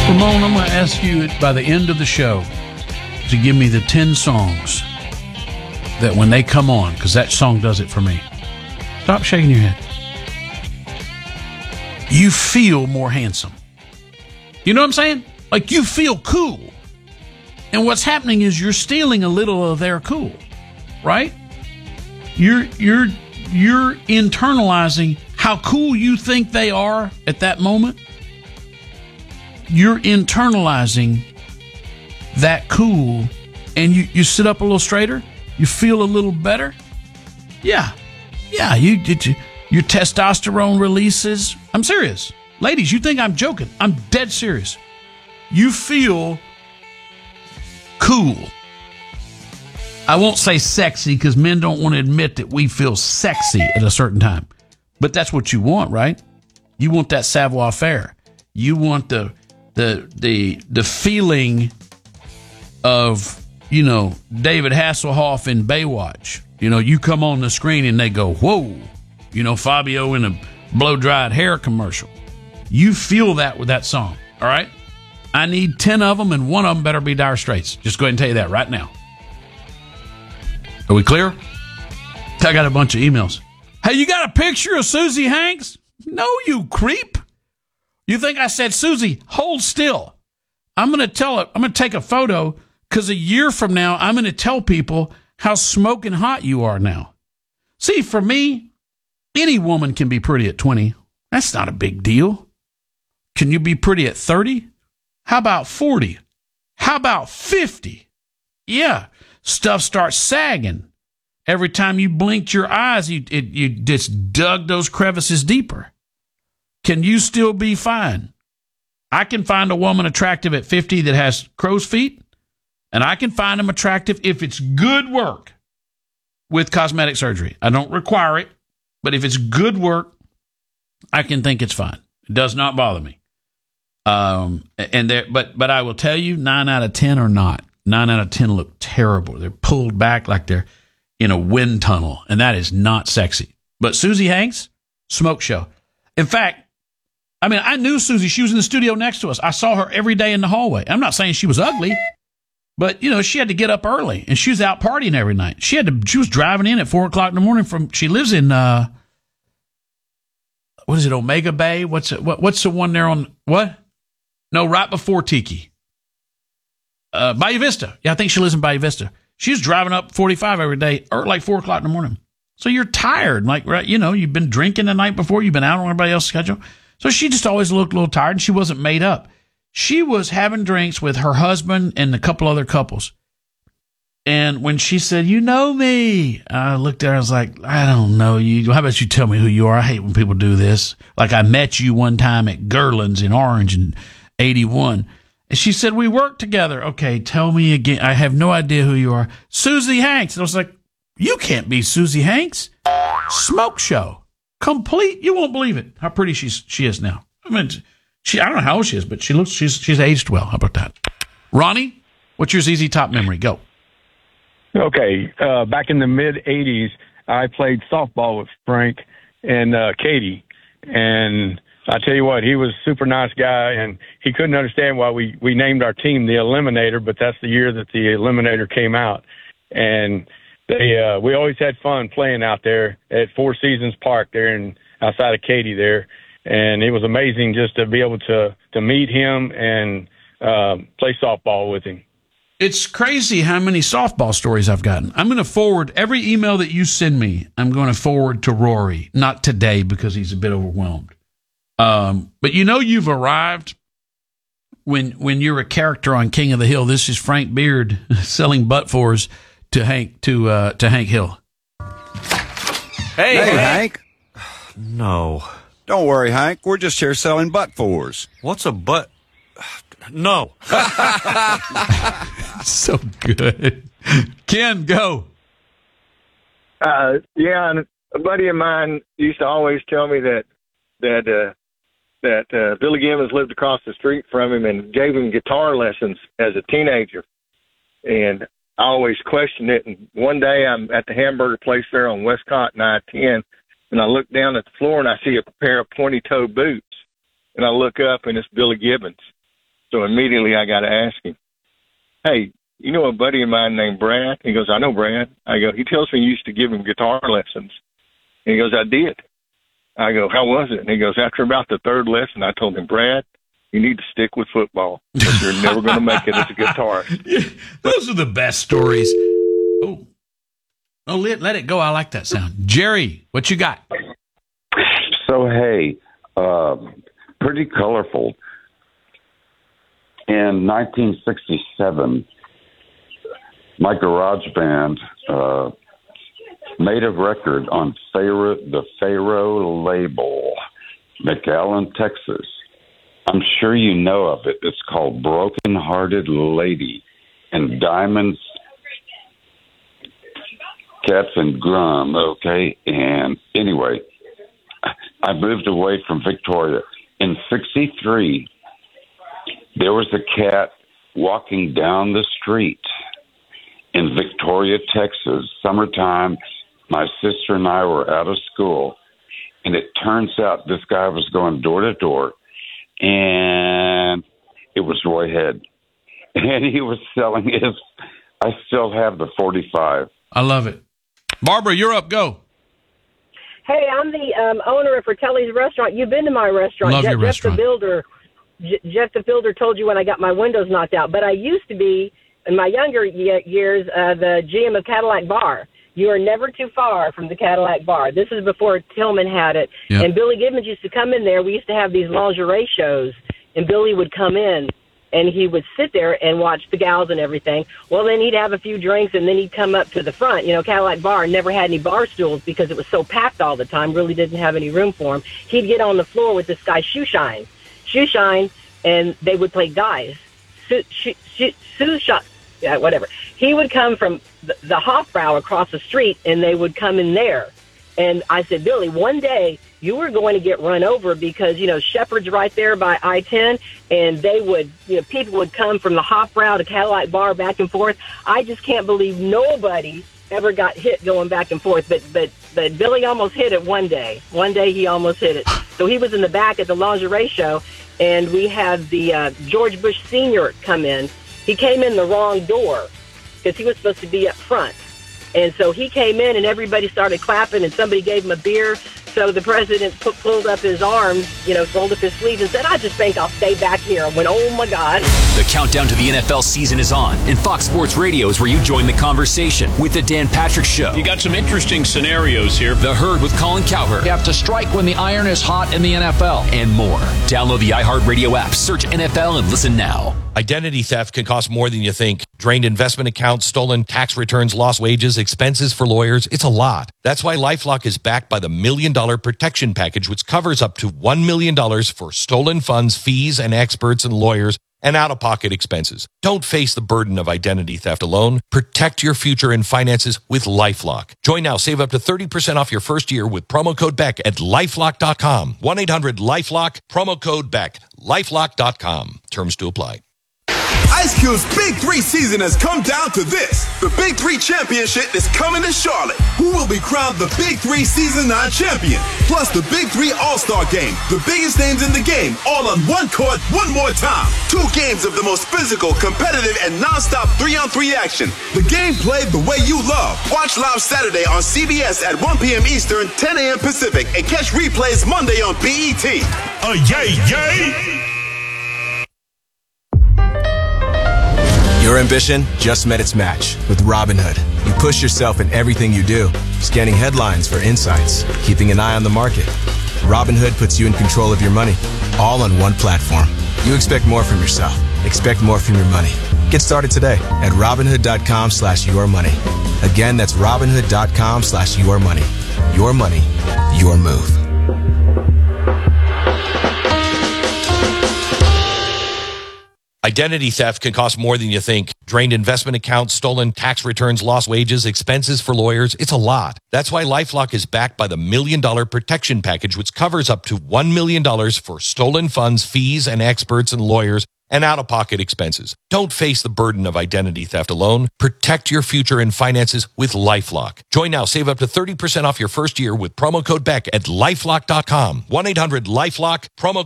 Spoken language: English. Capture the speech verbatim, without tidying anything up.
Ramon, I'm going to ask you by the end of the show to give me the ten songs that when they come on, because that song does it for me. Stop shaking your head. You feel more handsome. You know what I'm saying? Like you feel cool. And what's happening is you're stealing a little of their cool, right? You're you're you're internalizing how cool you think they are at that moment. You're internalizing that cool, and you, you sit up a little straighter. You feel a little better. Yeah, yeah. You did you, your testosterone releases. I'm serious, ladies. You think I'm joking? I'm dead serious. You feel cool. I won't say sexy because men don't want to admit that we feel sexy at a certain time, but that's what you want, right? You want that savoir faire. You want the the the the feeling of, you know, David Hasselhoff in Baywatch. You know, you come on the screen and they go, whoa, you know, Fabio in a blow-dried hair commercial. You feel that with that song, all right? I need ten of them, and one of them better be Dire Straits. Just go ahead and tell you that right now. Are we clear? I got a bunch of emails. Hey, you got a picture of Susie Hanks? No, you creep. You think I said, Susie, hold still. I'm going to tell it. I'm going to take a photo because a year from now, I'm going to tell people how smoking hot you are now. See, for me, any woman can be pretty at twenty. That's not a big deal. Can you be pretty at thirty? How about forty? How about fifty? Yeah, stuff starts sagging. Every time you blinked your eyes, you, it, you just dug those crevices deeper. Can you still be fine? I can find a woman attractive at fifty that has crow's feet, and I can find them attractive if it's good work with cosmetic surgery. I don't require it, but if it's good work, I can think it's fine. It does not bother me. Um, and there, but but I will tell you, nine out of ten are not. Nine out of ten look terrible. They're pulled back like they're in a wind tunnel, and that is not sexy. But Susie Hanks, smoke show. In fact, I mean, I knew Susie. She was in the studio next to us. I saw her every day in the hallway. I'm not saying she was ugly, but, you know, she had to get up early, and she was out partying every night. She had to. She was driving in at four o'clock in the morning from. She lives in uh, what is it, Omega Bay? What's it? What, what's the one there on what? No, right before Tiki. Uh, Bayou Vista. Yeah, I think she lives in Bayou Vista. She was driving up forty-five every day, or like four o'clock in the morning. So you're tired, like right, you know, you've been drinking the night before, you've been out on everybody else's schedule. So she just always looked a little tired, and she wasn't made up. She was having drinks with her husband and a couple other couples. And when she said, "You know me," I looked at her, I was like, "I don't know you. How about you tell me who you are? I hate when people do this. Like I met you one time at Gerland's in Orange in eighty-one. And she said, "We worked together." "Okay, tell me again. I have no idea who you are." "Susie Hanks." And I was like, "You can't be Susie Hanks." Smoke show. Complete. You won't believe it. How pretty she's, she is now. I mean, she, I don't know how old she is, but she looks, she's, she's aged well. How about that? Ronnie, what's your Z Z Top memory? Go. Okay. Uh, back in the mid eighties, I played softball with Frank and uh, Katie. And I tell you what, he was a super nice guy, and he couldn't understand why we, we named our team the Eliminator, but that's the year that the Eliminator came out. And they uh, we always had fun playing out there at Four Seasons Park there in outside of Katy there. And it was amazing just to be able to, to meet him and uh, play softball with him. It's crazy how many softball stories I've gotten. I'm going to forward every email that you send me. I'm going to forward to Rory, not today because he's a bit overwhelmed. Um, but you know you've arrived when when you're a character on King of the Hill. This is Frank Beard selling butt fours to Hank to uh, to Hank Hill. Hey, hey Hank. Hank. No. Don't worry, Hank. We're just here selling butt fours. What's a butt? No. So good. Ken, go. Uh, yeah, and a buddy of mine used to always tell me that that uh, that uh, Billy Gibbons lived across the street from him and gave him guitar lessons as a teenager. And I always questioned it. And one day I'm at the hamburger place there on Westcott and I ten, and I look down at the floor and I see a pair of pointy-toe boots. And I look up and it's Billy Gibbons. So immediately I got to ask him, hey, you know a buddy of mine named Brad? He goes, I know Brad. I go, he tells me you used to give him guitar lessons. And he goes, I did. I go, how was it? And he goes, after about the third lesson, I told him, Brad, you need to stick with football because you're never going to make it as a guitarist. Yeah, those are the best stories. Oh, oh, let, let it go. I like that sound. Jerry, what you got? So, hey, uh, pretty colorful. In nineteen sixty-seven, my garage band uh, made a record on Pharaoh, the Pharaoh label, McAllen, Texas. I'm sure you know of it. It's called Broken Hearted Lady and Diamonds, Cats and Grum, okay? And anyway, I moved away from Victoria. In sixty-three, there was a cat walking down the street in Victoria, Texas, summertime. My sister and I were out of school, and it turns out this guy was going door to door, and it was Roy Head. And he was selling his, I still have the forty-five. I love it. Barbara, you're up. Go. Hey, I'm the um, owner of Fratelli's Restaurant. You've been to my restaurant. Love Je- your Jeff restaurant. the Builder. J- Jeff the Builder told you when I got my windows knocked out. But I used to be, in my younger ye- years, uh, the G M of Cadillac Bar. You are never too far from the Cadillac Bar. This is before Tillman had it. Yep. And Billy Gibbons used to come in there. We used to have these lingerie shows, and Billy would come in, and he would sit there and watch the gals and everything. Well, then he'd have a few drinks, and then he'd come up to the front. You know, Cadillac Bar never had any bar stools because it was so packed all the time, really didn't have any room for him. He'd get on the floor with this guy, Shoeshine. Shoeshine, and they would play guys. Sue, Sue, Sue, Sue Shot, yeah, whatever. He would come from the, the Hofbrau across the street, and they would come in there. And I said, Billy, one day you were going to get run over because, you know, Shepherd's right there by I ten, and they would, you know, people would come from the Hofbrau to Cadillac Bar back and forth. I just can't believe nobody ever got hit going back and forth. But, but, but Billy almost hit it one day. One day he almost hit it. So he was in the back at the lingerie show, and we had the uh, George Bush Senior come in. He came in the wrong door because he was supposed to be up front. And so he came in, and everybody started clapping, and somebody gave him a beer. So the president put, pulled up his arms, you know, rolled up his sleeves and said, I just think I'll stay back here. I went, oh, my God. The countdown to the N F L season is on, and Fox Sports Radio is where you join the conversation with The Dan Patrick Show. You got some interesting scenarios here. The Herd with Colin Cowherd. You have to strike when the iron is hot in the N F L. And more. Download the iHeartRadio app, search N F L, and listen now. Identity theft can cost more than you think. Drained investment accounts, stolen tax returns, lost wages, expenses for lawyers. It's a lot. That's why LifeLock is backed by the Million Dollar Protection Package, which covers up to one million dollars for stolen funds, fees, and experts and lawyers, and out-of-pocket expenses. Don't face the burden of identity theft alone. Protect your future and finances with LifeLock. Join now. Save up to thirty percent off your first year with promo code Beck at lifelock dot com. one eight hundred lifelock, promo code Beck, lifelock dot com. Terms to apply. Ice Cube's Big Three season has come down to this. The Big Three Championship is coming to Charlotte. Who will be crowned the Big Three Season nine champion? Plus the Big Three All-Star Game. The biggest names in the game, all on one court, one more time. Two games of the most physical, competitive, and non-stop three-on-three action. The game played the way you love. Watch live Saturday on C B S at one p.m. Eastern, ten a.m. Pacific, and catch replays Monday on B E T. Uh, yay, yay! Your ambition just met its match with Robinhood. You push yourself in everything you do, scanning headlines for insights, keeping an eye on the market. Robinhood puts you in control of your money, all on one platform. You expect more from yourself. Expect more from your money. Get started today at Robinhood.com slash your money. Again, that's Robinhood.com slash your money. Your money, your move. Identity theft can cost more than you think. Drained investment accounts, stolen tax returns, lost wages, expenses for lawyers. It's a lot. That's why LifeLock is backed by the Million Dollar Protection Package, which covers up to one million dollars for stolen funds, fees, and experts and lawyers, and out-of-pocket expenses. Don't face the burden of identity theft alone. Protect your future and finances with LifeLock. Join now. Save up to thirty percent off your first year with promo code Beck at lifelock dot com. one eight hundred lifelock, promo